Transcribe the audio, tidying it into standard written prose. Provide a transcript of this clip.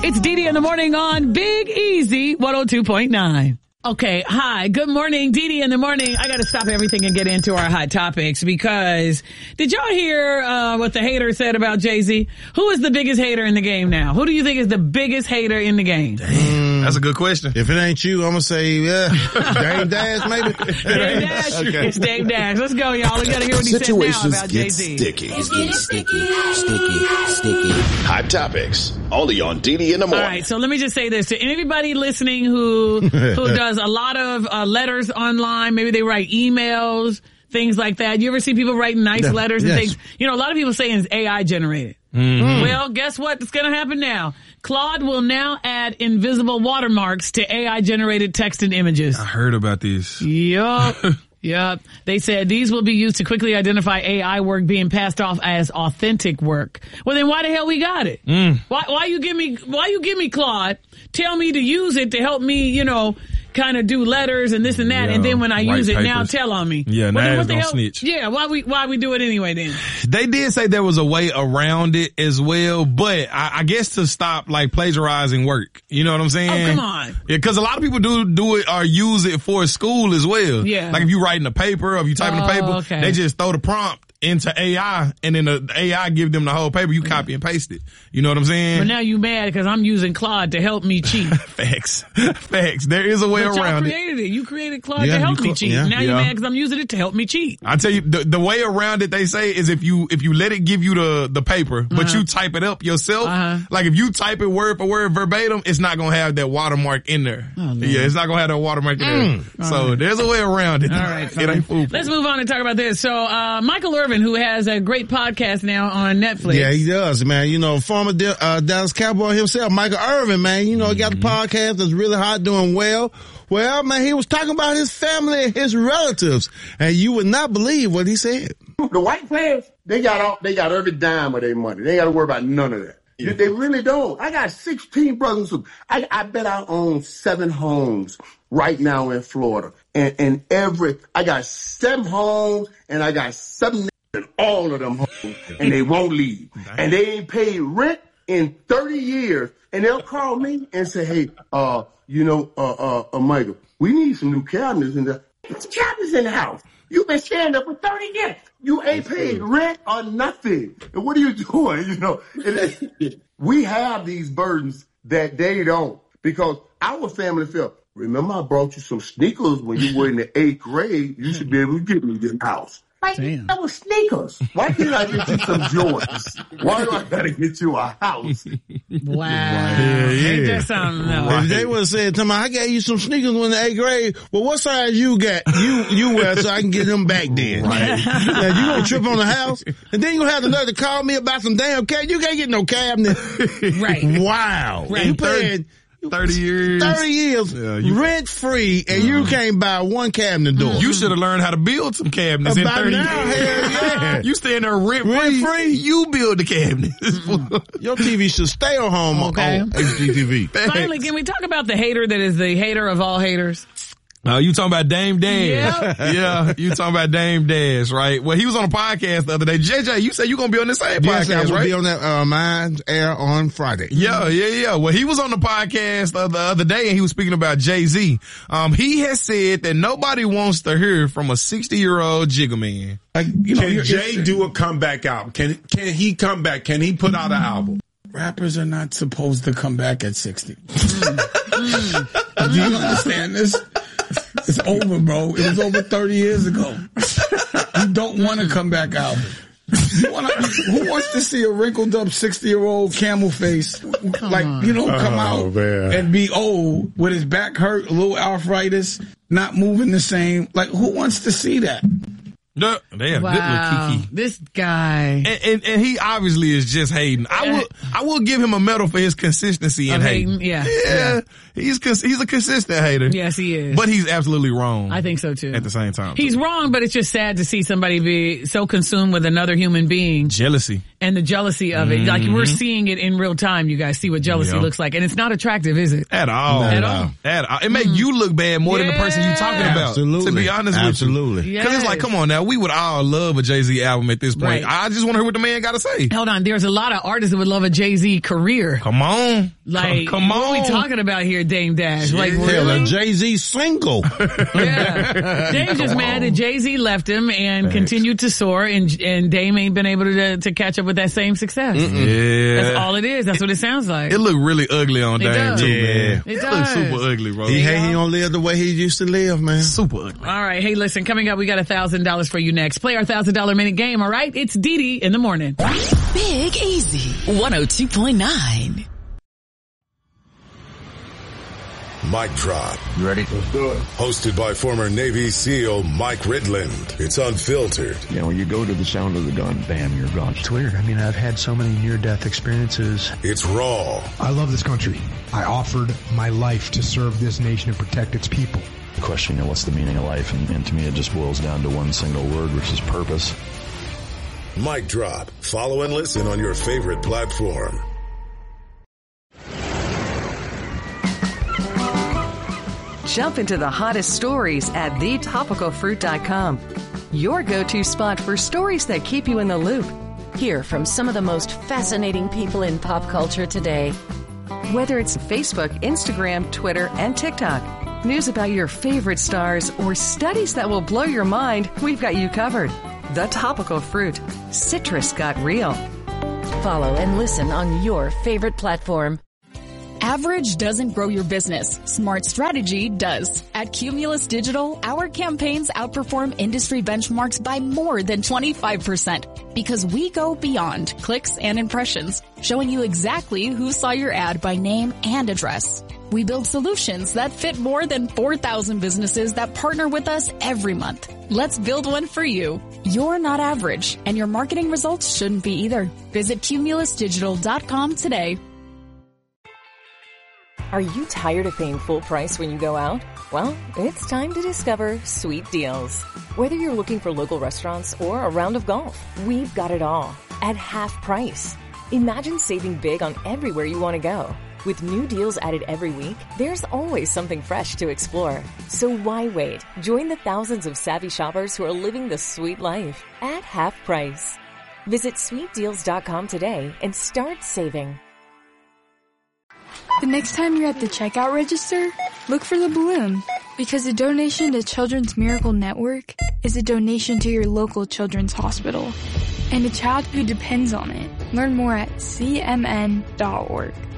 It's Dee in the morning on Big Easy 102.9. Okay, hi, good morning, Dee in the morning. I gotta stop everything and get into our hot topics because did y'all hear what the hater said about Jay-Z? Who is the biggest hater in the game now? Who do you think is the biggest hater in the game? That's a good question. If it ain't you, I'm gonna say, Dame Dash, maybe? Dame Dash. Okay. It's Dame Dash. Let's go, y'all. We gotta hear what he said now about Jay-Z. Sticky. Hot topics. Only on Dee in the morning. All right, so let me just say this to everybody listening who does a lot of letters online. Maybe they write emails, things like that. You ever see people writing nice letters and things? You know, a lot of people saying it's AI generated. Mm-hmm. Well, guess what? It's going to happen now. Claude will now add invisible watermarks to AI generated text and images. I heard about these. Yup. Yep. They said these will be used to quickly identify AI work being passed off as authentic work. Well, then why the hell we got it? Why you give me Claude? Tell me to use it to help me, you know, kind of do letters and this and that, and then when I use it, now tell on me. Yeah, well, now what the hell? Snitch. Yeah, why we do it anyway then? They did say there was a way around it as well, but I guess to stop like plagiarizing work. You know what I'm saying? Oh, come on. Yeah, cause a lot of people do it or use it for school as well. Yeah. Like if you writing a paper or if you typing a paper, okay. they just throw the prompt into AI and then the AI give them the whole paper. You copy and paste it. You know what I'm saying? But now you mad because I'm using Claude to help me cheat. Facts. There is a way around it. You created Claude to help me cheat. Now you're mad because I'm using it to help me cheat. I tell you, the way around it, they say, is if you let it give you the paper, but you type it up yourself, like if you type it word for word verbatim, it's not going to have that watermark in there. Oh, yeah, it's not going to have that watermark in there. So there's a way around it. All right. It ain't foolproof. Let's move on and talk about this. So, Michael Irvin, who has a great podcast now on Netflix. Yeah, he does, man. You know, former Dallas Cowboy himself, Michael Irvin, man. You know, he got a podcast that's really hot, doing well. Well, man, he was talking about his family, his relatives, and you would not believe what he said. The white players, they got every dime of their money. They ain't got to worry about none of that. Yeah. They really don't. I got 16 brothers. I bet I own 7 homes right now in Florida. And I got 7 homes and I got 7 in all of them homes, and they won't leave. And they ain't paid rent in 30 years. And they'll call me and say, hey, Michael, we need some new cabinets in there. There's cabinets in the house. You've been staying there for 30 years. You ain't paid rent or nothing. And what are you doing? You know, we have these burdens that they don't, because our family felt, remember I brought you some sneakers when you were in the 8th grade. You should be able to get me this house. Like, that was sneakers. Why can't I get you some Jordans? Why do I gotta get you a house? Wow. Ain't that something? No. If they would have said to me, I got you some sneakers when the 8th grade, well, what size you got? You wear so I can get them back then. Right. Now, you gonna trip on the house, and then you gonna have the nerve to call me about some damn cabinet. You can't get no cabinet. Right. Wow. Right. You paying 30 years. 30 years, rent free, and you can't buy one cabinet door. You should have learned how to build some cabinets in 30 years. Hell yeah. You stay in there rent free, you build the cabinets. Your TV should stay on home on HGTV. Finally, can we talk about the hater that is the hater of all haters? You talking about Dame Dash. Yep. Yeah, you talking about Dame Dash, right? Well, he was on a podcast the other day. JJ, you said you gonna be on the same podcast, I will right? be on that, mine air on Friday. Yeah. Well, he was on the podcast the other day and he was speaking about Jay-Z. He has said that nobody wants to hear from a 60-year-old Jigga man. Can Jay do a comeback album? Can he come back? Can he put out an album? Rappers are not supposed to come back at 60. Do you understand this? It's over, bro. It was over 30 years ago. You don't want to come back out. Who wants to see a wrinkled up 60-year-old camel face, come out and be old with his back hurt, a little arthritis, not moving the same? Like, who wants to see that? No, damn, wow. Good little Kiki. This guy. And he obviously is just hating. I will give him a medal for his consistency in hating. Yeah. He's a consistent hater. Yes, he is. But he's absolutely wrong. I think so too. At the same time. He's wrong, but it's just sad to see somebody be so consumed with another human being. Jealousy. And the jealousy of it. Like, we're seeing it in real time. You guys see what jealousy looks like. And it's not attractive, is it? At all. At all. It make you look bad more than the person you're talking about. Absolutely. To be honest with you. Absolutely. Because it's like, come on now. we would all love a Jay-Z album at this point. Right. I just want to hear what the man got to say. Hold on. There's a lot of artists that would love a Jay-Z career. Come on. Like, come on. what are we talking about here, Dame Dash? Yeah. Like, Hell, really? a Jay-Z single. Yeah. Dame's just mad that Jay-Z left him and continued to soar, and Dame ain't been able to catch up with that same success. Yeah. That's all it is. That's what it sounds like. It looked really ugly on Dame, does. too, Yeah. man. It It does. looks super ugly, bro. He don't live the way he used to live, man. Super ugly. All right. Hey, listen, coming up, we got $1,000 for you next. Play our $1,000 minute game, all right? It's Dee in the morning. Big Easy 102.9. Mic Drop. You ready? Let's do it. Hosted by former Navy SEAL Mike Ridland. It's unfiltered. You know, when you go to the sound of the gun, bam, you're gone. It's weird. I mean, I've had so many near-death experiences. It's raw. I love this country. I offered my life to serve this nation and protect its people. Question, what's the meaning of life? And to me, it just boils down to one single word, which is purpose. Mic Drop. Follow and listen on your favorite platform. Jump into the hottest stories at thetopicalfruit.com. Your go-to spot for stories that keep you in the loop. Hear from some of the most fascinating people in pop culture today. Whether it's Facebook, Instagram, Twitter, and TikTok, news about your favorite stars, or studies that will blow your mind, we've got you covered. The Topical Fruit. Citrus got real. Follow and listen on your favorite platform. Average doesn't grow your business. Smart strategy does. At Cumulus Digital, our campaigns outperform industry benchmarks by more than 25% because we go beyond clicks and impressions, showing you exactly who saw your ad by name and address. We build solutions that fit more than 4,000 businesses that partner with us every month. Let's build one for you. You're not average, and your marketing results shouldn't be either. Visit cumulusdigital.com today. Are you tired of paying full price when you go out? Well, it's time to discover Sweet Deals. Whether you're looking for local restaurants or a round of golf, we've got it all at half price. Imagine saving big on everywhere you want to go. With new deals added every week, there's always something fresh to explore. So why wait? Join the thousands of savvy shoppers who are living the sweet life at half price. Visit sweetdeals.com today and start saving. The next time you're at the checkout register, look for the balloon, because a donation to Children's Miracle Network is a donation to your local children's hospital and a child who depends on it. Learn more at cmn.org.